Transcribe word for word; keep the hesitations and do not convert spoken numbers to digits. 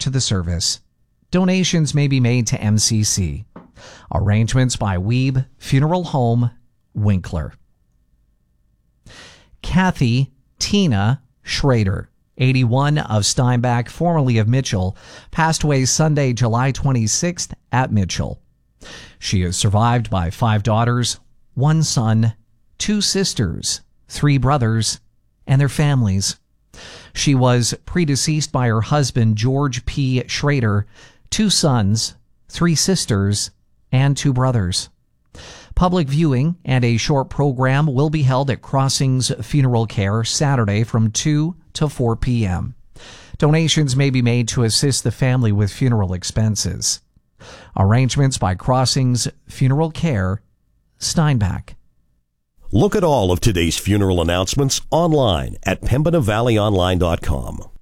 to the service. Donations may be made to M C C. Arrangements by Weeb Funeral Home, Winkler. Kathy Tina Schrader, eighty-one, of Steinbach, formerly of Mitchell, passed away Sunday, July twenty-sixth at Mitchell. She is survived by five daughters, one son, two sisters, three brothers, and their families. She was predeceased by her husband, George P. Schrader, two sons, three sisters, and two brothers. Public viewing and a short program will be held at Crossings Funeral Care Saturday from two to four p.m. Donations may be made to assist the family with funeral expenses. Arrangements by Crossings Funeral Care, Steinbach. Look at all of today's funeral announcements online at pembina valley online dot com.